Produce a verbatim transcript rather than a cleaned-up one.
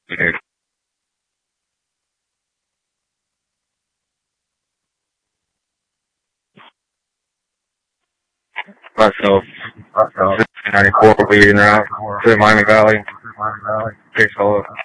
Okay. Myself. Myself. ninety-four leading route to Miami Valley. Takes all